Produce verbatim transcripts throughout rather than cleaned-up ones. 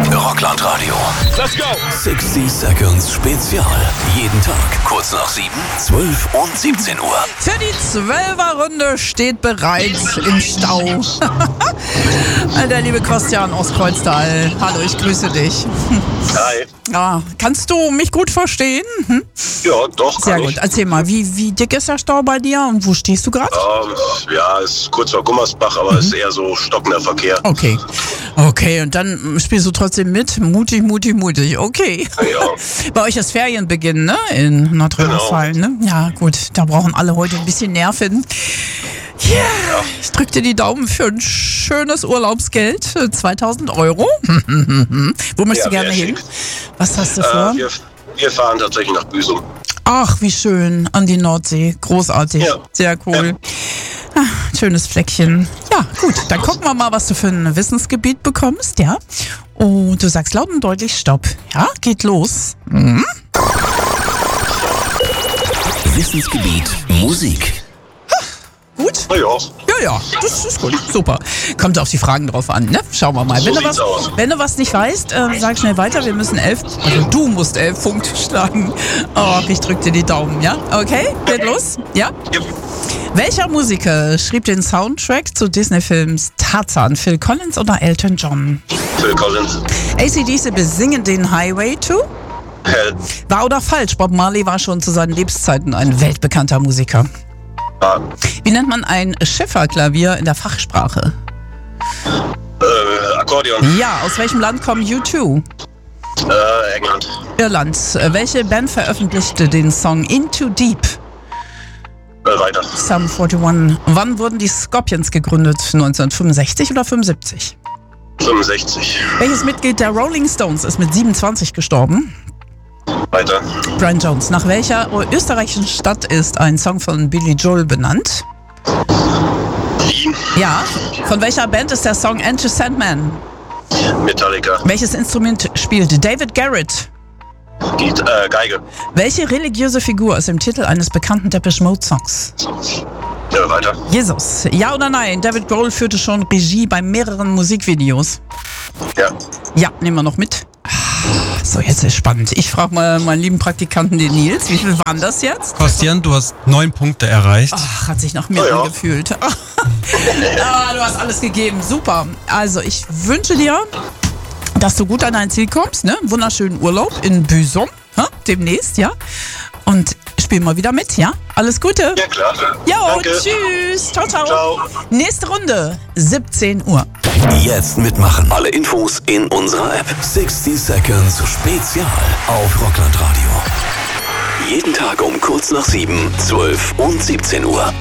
Rockland Radio. Let's go! sixty Seconds Spezial. Jeden Tag kurz nach sieben, zwölf und siebzehn Uhr. Für die Zwölferrunde steht bereit im Stau der liebe Christian aus Kreuztal. Hallo, ich grüße dich. Hi. Ja, kannst du mich gut verstehen? Hm? Ja, doch. Sehr kann gut. ich. Erzähl mal, wie, wie dick ist der Stau bei dir und wo stehst du gerade? Ähm, ja, ist kurz vor Gummersbach, aber Mhm. ist eher so stockender Verkehr. Okay. Okay, und dann spielst du trotzdem mit? Mutig, mutig, mutig. Okay. Ja. Bei euch ist Ferienbeginn, ne? In Nordrhein-Westfalen, ne? Ja, gut. Da brauchen alle heute ein bisschen Nerven. Yeah. Ja, ich drück dir die Daumen für ein schönes Urlaubsgeld. zweitausend Euro. Wo möchtest du Ja, gerne sehr hin? schick. Was hast du vor? Äh, wir, wir fahren tatsächlich nach Büsum. Ach, wie schön. An die Nordsee. Großartig. Ja. Sehr cool. Ah, schönes Fleckchen. Ja, gut. Dann gucken wir mal, was du für ein Wissensgebiet bekommst, ja? Und du sagst laut und deutlich Stopp. Ja, geht los. Mhm. Wissensgebiet Musik. Gut? Na ja. Ja, ja, das ist gut. Super. Kommt auf die Fragen drauf an, ne? Schauen wir mal. So Wenn du, sieht's was, aus. wenn du was nicht weißt, äh, sag schnell weiter. Wir müssen elf, also du musst elf Punkte schlagen. Oh, ich drück dir die Daumen, ja? Okay, geht los? Ja? Ja. Welcher Musiker schrieb den Soundtrack zu Disney-Films Tarzan? Phil Collins oder Elton John? Phil Collins. A C D C besingen den Highway to? Hell. Wahr oder falsch? Bob Marley war schon zu seinen Lebenszeiten ein weltbekannter Musiker. Ah, Wie nennt man ein Schifferklavier in der Fachsprache? äh, Akkordeon. Ja, aus welchem Land kommen U zwei? Äh, England. Irland. Äh, Welche Band veröffentlichte den Song Into Deep? Äh, weiter. Sum einundvierzig. Wann wurden die Scorpions gegründet? neunzehnhundertfünfundsechzig oder fünfundsiebzig? fünfundsechzig. Welches Mitglied der Rolling Stones ist mit siebenundzwanzig gestorben? Weiter. Brian Jones. Nach welcher österreichischen Stadt ist ein Song von Billy Joel benannt? Wien. Ja. Von welcher Band ist der Song Enter Sandman? Metallica. Welches Instrument spielt David Garrett? Giet, äh, Geige. Welche religiöse Figur ist im Titel eines bekannten Depeche Mode Songs? Ja, weiter. Jesus. Ja oder nein? David Grohl führte schon Regie bei mehreren Musikvideos. Ja. Ja, nehmen wir noch mit. So, jetzt ist spannend. Ich frage mal meinen lieben Praktikanten, den Nils. Wie viel waren das jetzt? Christian, du hast neun Punkte erreicht. Ach, hat sich nach mir Oh ja. angefühlt. Ah, du hast alles gegeben. Super. Also, ich wünsche dir, dass du gut an dein Ziel kommst. Ne? Wunderschönen Urlaub in Büsum. Ha? Demnächst, ja. Und spiel mal wieder mit, ja? Alles Gute. Ja, klar. Jo, Danke. tschüss. Ciao, ciao. Ciao. Nächste Runde, siebzehn Uhr. Jetzt mitmachen. Alle Infos in unserer App. sixty Seconds Spezial auf Rockland Radio. Jeden Tag um kurz nach sieben, zwölf und siebzehn Uhr.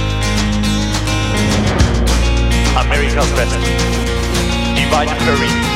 America's best. Divine Perry.